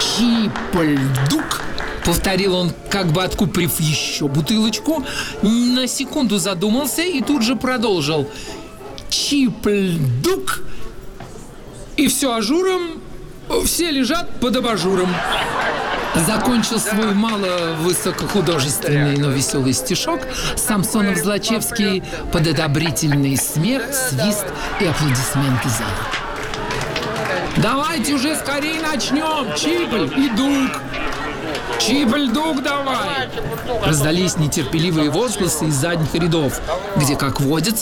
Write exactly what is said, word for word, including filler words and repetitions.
Чипльдук, повторил он, как бы откупорив еще бутылочку, на секунду задумался и тут же продолжил. Чипльдук. И все ажуром, все лежат под абажуром. Закончил свой мало высокохудожественный, но веселый стишок Самсонов-Злачевский под одобрительный смех, свист и аплодисменты зала. Давайте уже скорее начнем, Чипль и Дук. Чипль-дук давай! Раздались нетерпеливые возгласы из задних рядов, где, как водится,